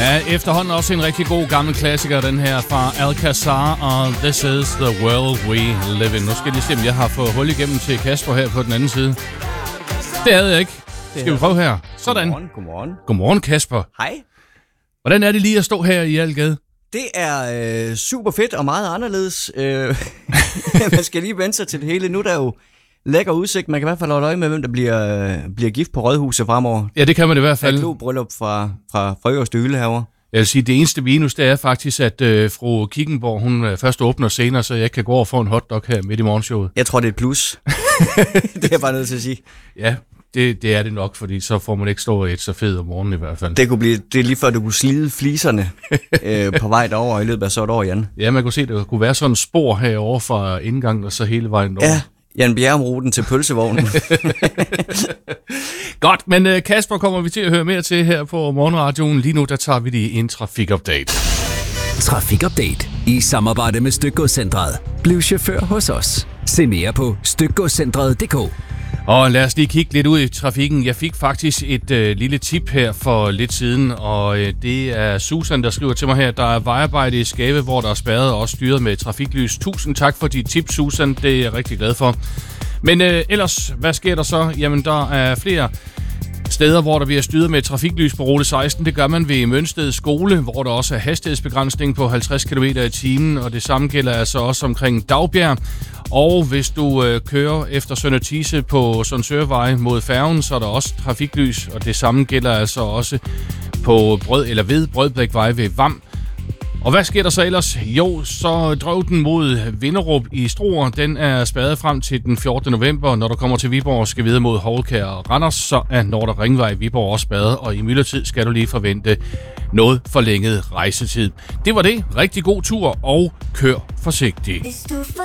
Ja, efterhånden også en rigtig god gammel klassiker, den her fra Alcazar og This is the world we live in. Nu skal jeg lige se, om jeg har fået hul igennem til Kasper her på den anden side. Det havde jeg ikke. Skal vi prøve her? Sådan. Godmorgen, Kasper. Hej. Hvordan er det lige at stå her i Algade? Det er super fedt og meget anderledes. Man skal lige vende sig til det hele. Nu er der jo lækker udsigt. Man kan i hvert fald holde øje med, hvem der bliver gift på Rådhuset fremover. Ja, det kan man i hvert fald. Der er bryllup fra øverste hylde herovre. Jeg vil sige, det eneste minus, det er faktisk, at fru Kickenborg, hun først åbner senere, så jeg kan gå over og få en hotdog her midt i morgenshowet. Jeg tror, det er et plus. Det er jeg bare nødt til at sige. Ja, det er det nok, fordi så får man ikke stå et så fed om morgenen i hvert fald. Det er lige før, du kunne slide fliserne på vej derover i løbet af så et år, Jan. Ja, man kunne se, at der kunne være sådan en spor herovre fra indgangen og så hele vejen over. Ja, Jan Bjerrum-ruten til pølsevognen. Godt, men Kasper kommer vi til at høre mere til her på Morgenradioen. Lige nu, der tager vi lige en trafikupdate. Trafikupdate i samarbejde med Stykgodscentret. Bliv chauffør hos os. Se mere på stykgodscentret.dk. Og lad os lige kigge lidt ud i trafikken. Jeg fik faktisk et lille tip her for lidt siden, og det er Susan, der skriver til mig her. Der er vejarbejde i Skave, hvor der er spærret og også styret med trafiklys. Tusind tak for dit tip, Susan. Det er jeg rigtig glad for. Men ellers, hvad sker der så? Jamen, der er flere steder, hvor der bliver styret med trafiklys på rute 16. Det gør man ved Mønsted Skole, hvor der også er hastighedsbegrænsning på 50 km i timen, og det samme gælder altså også omkring Dagbjerg. Og hvis du kører efter Sønder Thise på Sundsørvej mod færgen, så er der også trafiklys, og det samme gælder altså også på ved Brødbækvej ved Vam. Og hvad sker der så ellers? Jo, så drøv den mod Vinderup i Struer. Den er spærret frem til den 14. november. Når du kommer til Viborg og skal videre mod Houlkær og Randers, så er Nordre Ringvej i Viborg også spærret. Og i myldretid skal du lige forvente noget forlænget rejsetid. Det var det. Rigtig god tur og kør forsigtigt.